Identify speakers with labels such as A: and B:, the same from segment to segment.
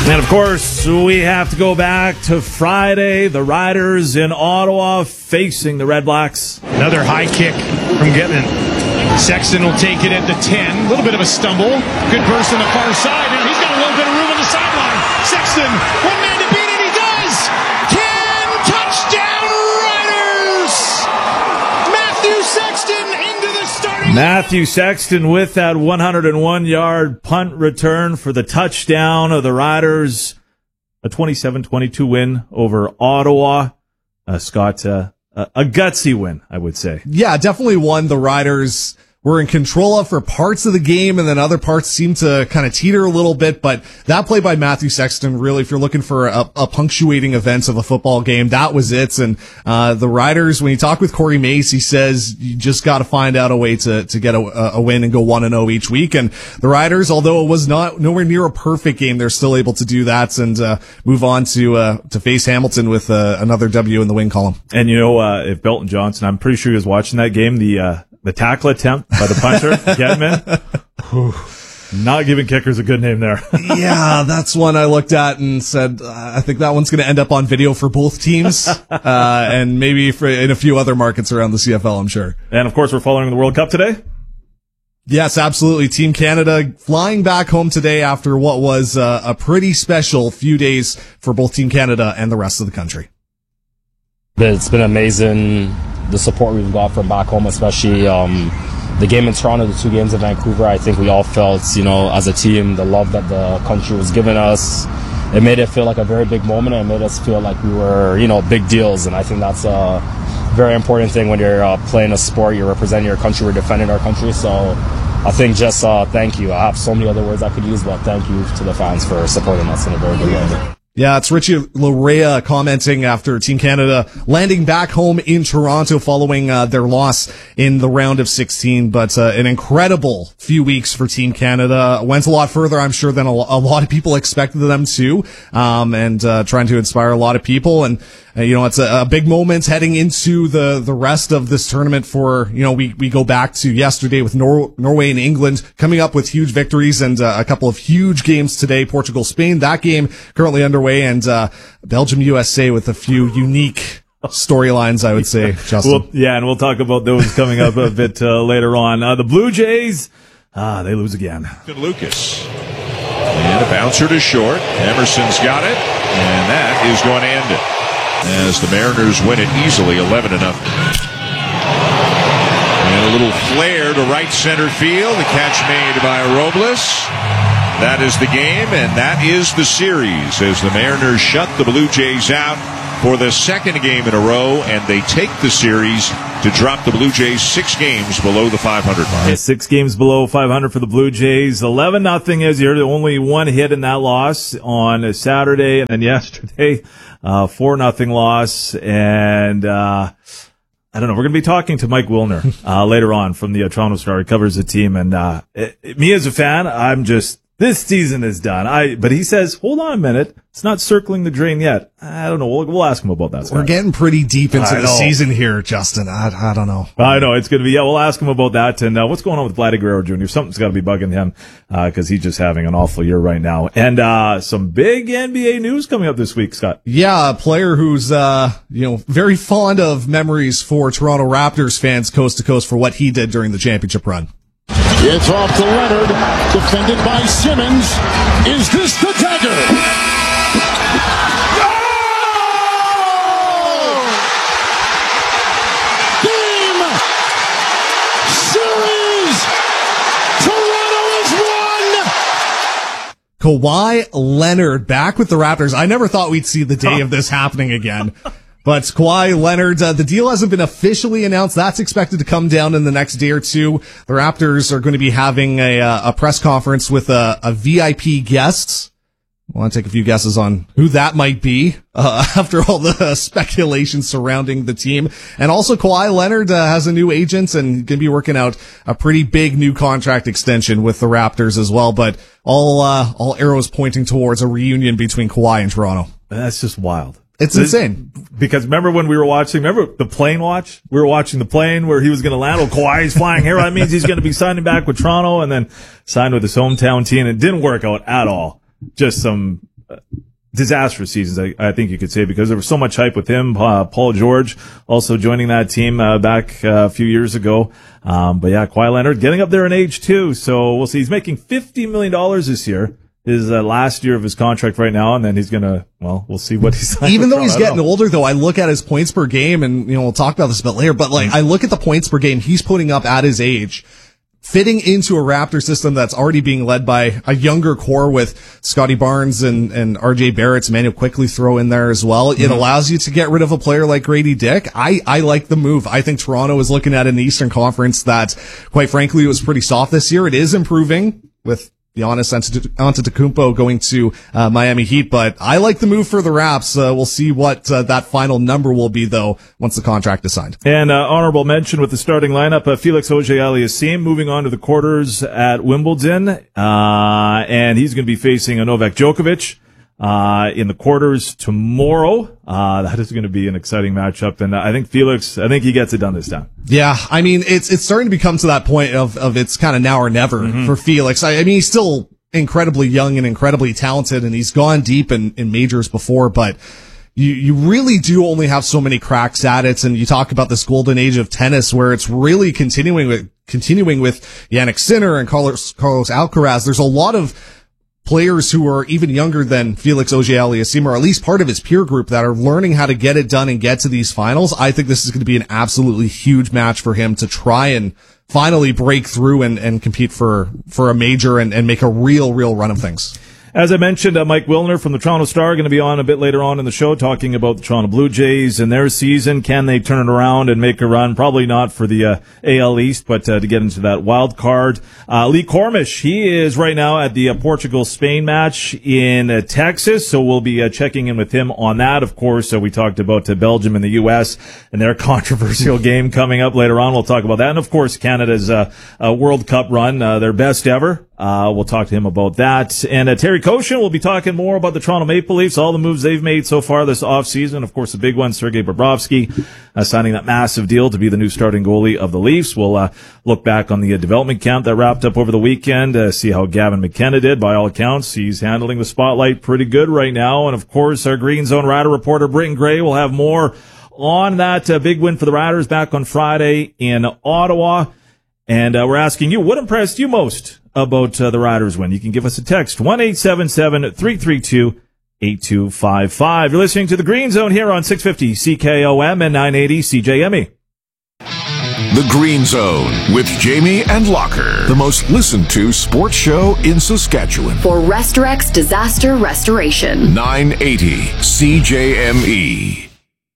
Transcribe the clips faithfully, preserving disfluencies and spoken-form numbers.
A: And, of course, we have to go back to Friday. The Riders in Ottawa facing the Red Blacks.
B: Another high kick from Gitman. Sexton will take it at the ten. A little bit of a stumble. Good burst on the far side. And he's got a little bit of room on the sideline. Sexton, one man to beat it. He does. ten touchdown Riders. Matthew Sexton into the starting.
A: Matthew Sexton with that one hundred one yard punt return for the touchdown of the Riders. A twenty-seven twenty-two win over Ottawa. Uh, Scott, uh, a gutsy win, I would say.
C: Yeah, definitely one the Riders were in control of for parts of the game, and then other parts seemed to kind of teeter a little bit. But that play by Matthew Sexton, really, if you're looking for a, a punctuating event of a football game, that was it. And uh the Riders, when you talk with Corey Mace, he says you just got to find out a way to to get a, a win and go one and zero each week. And the Riders, although it was not nowhere near a perfect game, they're still able to do that and uh move on to uh to face Hamilton with uh, another W in the win column.
A: And you know, uh if Belton Johnson, I'm pretty sure he was watching that game, the uh The tackle attempt by the punter, Getman. Not giving kickers a good name there.
C: Yeah, that's one I looked at and said, uh, I think that one's going to end up on video for both teams, uh, and maybe for, in a few other markets around the C F L, I'm sure.
A: And, of course, we're following the World Cup today.
C: Yes, absolutely. Team Canada flying back home today after what was uh, a pretty special few days for both Team Canada and the rest of the country.
D: It's been amazing, the support we've got from back home, especially um, the game in Toronto, the two games in Vancouver. I think we all felt, you know, as a team, the love that the country was giving us. It made it feel like a very big moment, and it made us feel like we were, you know, big deals. And I think that's a very important thing when you're uh, playing a sport, you're representing your country, we're defending our country. So I think just uh, thank you. I have so many other words I could use, but thank you to the fans for supporting us in a very good way.
C: Yeah, it's Richie Larea commenting after Team Canada landing back home in Toronto following uh, their loss in the round of sixteen. But uh, an incredible few weeks for Team Canada. Went a lot further, I'm sure, than a, a lot of people expected them to, um, and uh, trying to inspire a lot of people. And uh, you know, it's a, a big moment heading into the the rest of this tournament. For you know, we we go back to yesterday with Nor- Norway and England coming up with huge victories, and uh, a couple of huge games today. Portugal, Spain, that game currently underway. And uh Belgium, U S A with a few unique storylines, I would say, Justin.
A: Well, yeah, and we'll talk about those coming up a bit uh, later on. Uh, the Blue Jays, ah, they lose again.
E: Lucas. And a bouncer to short. Emerson's got it, and that is going to end it as the Mariners win it easily, eleven to nothing. And a little flare to right center field. The catch made by Robles. That is the game, and that is the series as the Mariners shut the Blue Jays out for the second game in a row, and they take the series to drop the Blue Jays six games below the five hundred mark.
A: Yeah, six games below five hundred for the Blue Jays. eleven nothing as you heard, only one hit in that loss on Saturday, and then yesterday, uh, four nothing loss, and, uh, I don't know. We're going to be talking to Mike Wilner uh, later on from the uh, Toronto Star. He covers the team, and uh, it, it, me as a fan, I'm just... This season is done. I, but he says, hold on a minute. It's not circling the drain yet. I don't know. We'll, we'll ask him about that.
C: We're getting pretty deep into
A: I
C: the
A: know.
C: season here, Justin. I, I don't know.
A: I know. It's going to be, yeah, we'll ask him about that. And uh, what's going on with Vladdy Guerrero Junior? Something's got to be bugging him because uh, he's just having an awful year right now. And uh some big N B A news coming up this week, Scott.
C: Yeah, a player who's, uh you know, very fond of memories for Toronto Raptors fans coast to coast for what he did during the championship run.
F: It's off to Leonard, defended by Simmons. Is this the dagger? Oh! Game! Series! Toronto has won!
C: Kawhi Leonard back with the Raptors. I never thought we'd see the day of this happening again. But Kawhi Leonard, uh, the deal hasn't been officially announced. That's expected to come down in the next day or two. The Raptors are going to be having a, uh, a press conference with a, a V I P guest. I want to take a few guesses on who that might be uh, after all the speculation surrounding the team. And also Kawhi Leonard uh, has a new agent and going to be working out a pretty big new contract extension with the Raptors as well. But all uh, all arrows pointing towards a reunion between Kawhi and Toronto.
A: That's just wild.
C: It's insane.
A: Because remember when we were watching, remember the plane watch? We were watching the plane where he was going to land. Well, Kawhi's flying here. That means he's going to be signing back with Toronto and then signed with his hometown team. It didn't work out at all. Just some disastrous seasons, I, I think you could say, because there was so much hype with him. Uh, Paul George also joining that team uh, back uh, a few years ago. Um, but yeah, Kawhi Leonard getting up there in age too. So we'll see. He's making fifty million dollars this year. His uh, last year of his contract right now, and then he's gonna, well, we'll see what he's like.
C: Even though he's getting older, though, I look at his points per game, and, you know, we'll talk about this a bit later, but, like, mm-hmm. I look at the points per game he's putting up at his age, fitting into a Raptor system that's already being led by a younger core with Scotty Barnes and, and R J Barrett, Emmanuel Quickly throw in there as well. Mm-hmm. It allows you to get rid of a player like Grady Dick. I, I like the move. I think Toronto is looking at an Eastern Conference that, quite frankly, was pretty soft this year. It is improving with Giannis Antetokounmpo going to uh, Miami Heat, but I like the move for the Raps. Uh, we'll see what uh, that final number will be, though, once the contract is signed.
A: And uh, honorable mention with the starting lineup, uh, Felix Auger-Aliassime moving on to the quarters at Wimbledon, uh, and he's going to be facing a Novak Djokovic uh in the quarters tomorrow. Uh that is going to be an exciting matchup, and I think Felix, I think he gets it done this time.
C: Yeah, I mean, it's it's starting to become to that point of of it's kind of now or never mm-hmm. for Felix. I, I mean, he's still incredibly young and incredibly talented, and he's gone deep in, in majors before, but you you really do only have so many cracks at it. And you talk about this golden age of tennis where it's really continuing with continuing with Jannik Sinner and Carlos Carlos Alcaraz. There's a lot of players who are even younger than Felix Auger-Aliassime, or at least part of his peer group, that are learning how to get it done and get to these finals. I think this is going to be an absolutely huge match for him to try and finally break through and, and compete for, for a major and, and make a real, real run of things.
A: As I mentioned, uh, Mike Wilner from the Toronto Star going to be on a bit later on in the show talking about the Toronto Blue Jays and their season. Can they turn it around and make a run? Probably not for the uh, A L East, but uh, to get into that wild card. Uh, Lee Cormish, he is right now at the uh, Portugal-Spain match in uh, Texas, so we'll be uh, checking in with him on that. Of course, uh, we talked about uh, Belgium and the U S and their controversial game coming up later on. We'll talk about that. And, of course, Canada's uh, uh, World Cup run, uh, their best ever. Uh, we'll talk to him about that. And uh, Terry Koshin will be talking more about the Toronto Maple Leafs, all the moves they've made so far this offseason. Of course, the big one, Sergei Bobrovsky, uh, signing that massive deal to be the new starting goalie of the Leafs. We'll uh, look back on the uh, development camp that wrapped up over the weekend, uh, see how Gavin McKenna did. By all accounts, he's handling the spotlight pretty good right now. And, of course, our Green Zone Rider reporter, Britton Gray, will have more on that uh, big win for the Riders back on Friday in Ottawa. And uh, we're asking you, what impressed you most about uh, the Riders win? You can give us a text, one eight seven seven, three three two, eight two five five. You're listening to The Green Zone here on six fifty C K O M and nine eighty C J M E.
G: The Green Zone with Jamie and Locker, the most listened to sports show in Saskatchewan.
H: For Restorex Disaster Restoration.
G: nine eighty C J M E.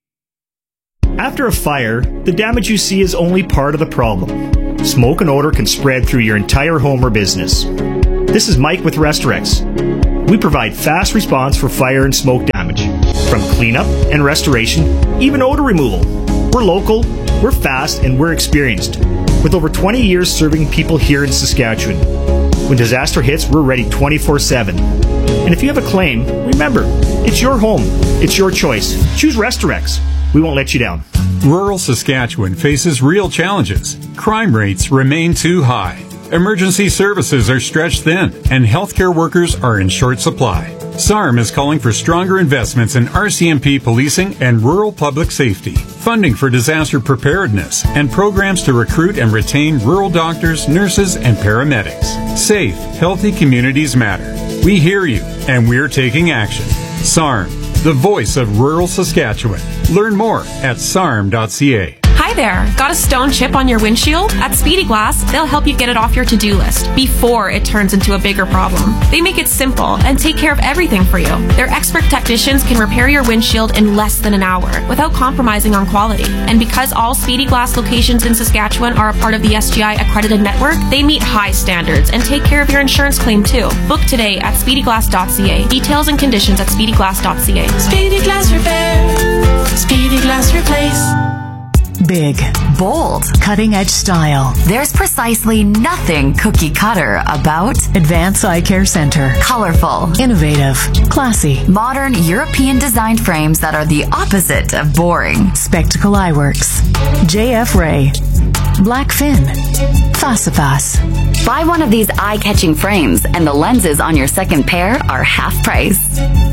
I: After a fire, the damage you see is only part of the problem. Smoke and odor can spread through your entire home or business. This is Mike with Restorex. We provide fast response for fire and smoke damage, from cleanup and restoration, even odor removal. We're local, we're fast, and we're experienced, with over twenty years serving people here in Saskatchewan. When disaster hits, we're ready twenty-four seven. And if you have a claim, remember, it's your home, it's your choice. Choose Restorex. We won't let you down.
J: Rural Saskatchewan faces real challenges. Crime rates remain too high. Emergency services are stretched thin, and healthcare workers are in short supply. S A R M is calling for stronger investments in R C M P policing and rural public safety, funding for disaster preparedness, and programs to recruit and retain rural doctors, nurses, and paramedics. Safe, healthy communities matter. We hear you, and we're taking action. S A R M, the voice of rural Saskatchewan. Learn more at S A R M dot C A.
K: Hi there. Got a stone chip on your windshield? At Speedy Glass, they'll help you get it off your to-do list before it turns into a bigger problem. They make it simple and take care of everything for you. Their expert technicians can repair your windshield in less than an hour without compromising on quality. And because all Speedy Glass locations in Saskatchewan are a part of the S G I accredited network, they meet high standards and take care of your insurance claim too. Book today at speedy glass dot c a. Details and conditions at speedy glass dot c a.
L: Speedy Glass Repair. Speedy Glass Replace.
H: Big, bold, cutting-edge style. There's precisely nothing cookie-cutter about
M: Advanced Eye Care Center.
H: Colorful,
M: innovative, classy,
H: modern European-designed frames that are the opposite of boring.
M: Spectacle Eyeworks, J F Ray, Blackfin, Fasifas.
H: Buy one of these eye-catching frames and the lenses on your second pair are half price.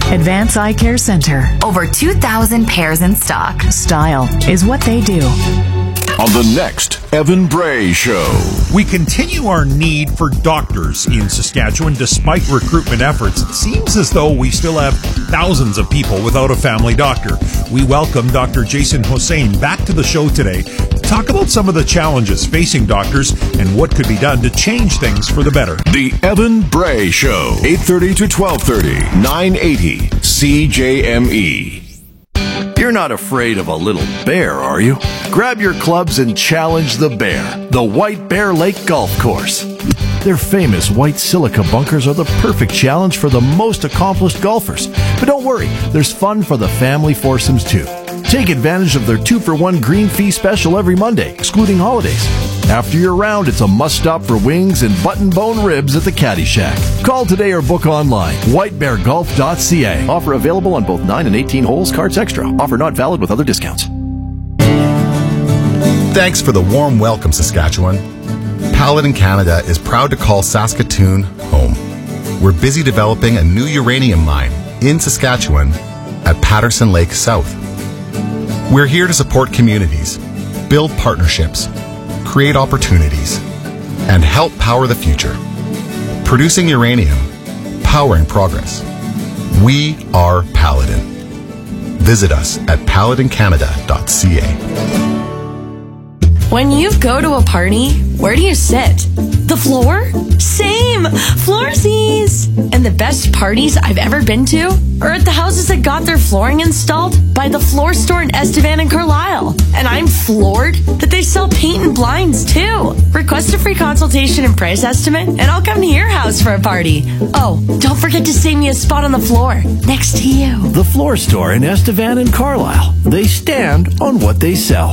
M: Advance Eye Care Center.
H: Over two thousand pairs in stock.
M: Style is what they do.
G: On the next Evan Bray Show.
N: We continue our need for doctors in Saskatchewan despite recruitment efforts. It seems as though we still have thousands of people without a family doctor. We welcome Doctor Jason Hossein back to the show today to talk about some of the challenges facing doctors and what could be done to change things for the better.
G: The Evan Bray Show, eight thirty to twelve thirty, nine eighty C J M E.
O: You're not afraid of a little bear, are you? Grab your clubs and challenge the bear, the White Bear Lake Golf Course. Their famous white silica bunkers are the perfect challenge for the most accomplished golfers. But don't worry, there's fun for the family foursomes too. Take advantage of their two for one green fee special every Monday, excluding holidays. After your round, it's a must-stop for wings and button-bone ribs at the Caddy Shack. Call today or book online. white bear golf dot c a. Offer available on both nine and eighteen holes, cards extra. Offer not valid with other discounts.
P: Thanks for the warm welcome, Saskatchewan. Paladin Canada is proud to call Saskatoon home. We're busy developing a new uranium mine in Saskatchewan at Patterson Lake South. We're here to support communities, build partnerships, create opportunities, and help power the future. Producing uranium, powering progress. We are Paladin. Visit us at paladin canada dot c a.
Q: When you go to a party, where do you sit? The floor? Same! Floorsies! And the best parties I've ever been to are at the houses that got their flooring installed by the Floor Store in Estevan and Carlisle. And I'm floored that they sell paint and blinds too. Request a free consultation and price estimate, and I'll come to your house for a party. Oh, don't forget to save me a spot on the floor next to you.
O: The Floor Store in Estevan and Carlisle. They stand on what they sell.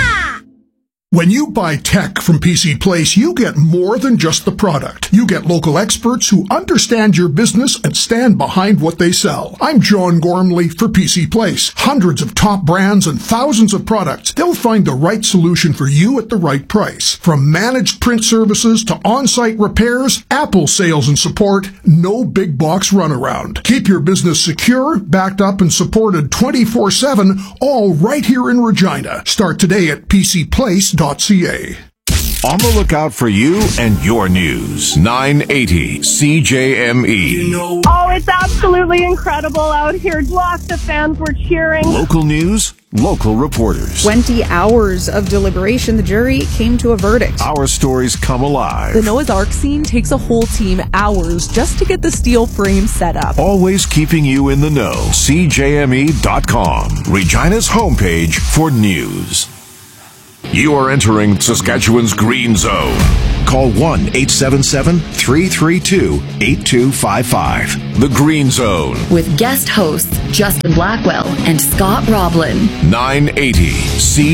R: When you buy tech from P C Place, you get more than just the product. You get local experts who understand your business and stand behind what they sell. I'm John Gormley for P C Place. Hundreds of top brands and thousands of products. They'll find the right solution for you at the right price. From managed print services to on-site repairs, Apple sales and support, no big box runaround. Keep your business secure, backed up and supported twenty-four seven, all right here in Regina. Start today at p c place dot c a.
G: On the lookout for you and your news. nine eighty C J M E.
S: Oh, it's absolutely incredible out here. Lots of fans were cheering.
G: Local news, local reporters.
T: twenty hours of deliberation, the jury came to a verdict.
G: Our stories come alive.
U: The Noah's Ark scene takes a whole team hours just to get the steel frame set up.
G: Always keeping you in the know. C J M E dot com, Regina's homepage for news. You are entering Saskatchewan's Green Zone. Call one eight seven seven, three three two, eight two five five. The Green Zone.
H: With guest hosts Justin Blackwell and Scott Roblin.
G: nine eighty C